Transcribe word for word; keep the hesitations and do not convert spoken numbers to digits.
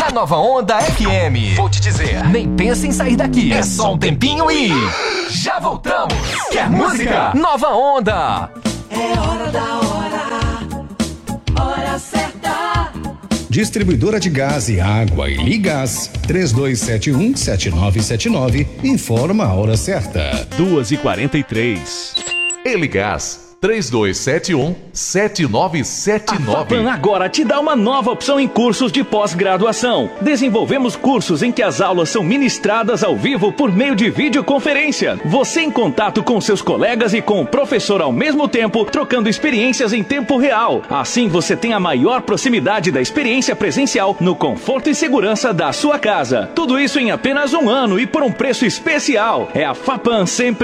A nova Onda F M. Vou te dizer, nem pensa em sair daqui. É só um tempinho e já voltamos. Quer música? Nova Onda. É hora da hora, hora certa. Distribuidora de gás e água e Ligás, três dois sete um, sete nove sete nove, informa a hora certa. duas e quarenta e três. Eligás, três dois sete um, sete nove sete nove. A Fapan agora te dá uma nova opção em cursos de pós-graduação. Desenvolvemos cursos em que as aulas são ministradas ao vivo por meio de videoconferência. Você em contato com seus colegas e com o professor ao mesmo tempo, trocando experiências em tempo real. Assim você tem a maior proximidade da experiência presencial no conforto e segurança da sua casa. Tudo isso em apenas um ano e por um preço especial. É a Fapan sempre